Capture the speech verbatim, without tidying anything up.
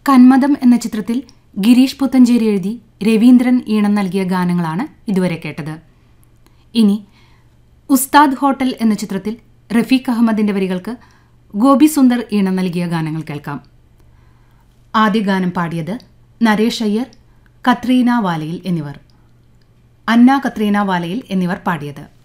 കന്മദം എന്ന ചിത്രത്തിൽ ഗിരീഷ് പുത്തഞ്ചേരി എഴുതി രവീന്ദ്രൻ ഈണം നൽകിയ ഗാനങ്ങളാണ് ഇതുവരെ കേട്ടത്. ഇനി ഉസ്താദ് ഹോട്ടൽ എന്ന ചിത്രത്തിൽ റഫീഖ് അഹമ്മദിന്റെ വരികൾക്ക് ഗോപി സുന്ദർ ഈണം നൽകിയ ഗാനങ്ങൾ കേൾക്കാം. ആദ്യ ഗാനം പാടിയത് നരേഷ് അയ്യർ, കത്രീന വാലയിൽ എന്നിവർ. അന്ന കത്രീന വാലയിൽ എന്നിവർ പാടിയത്.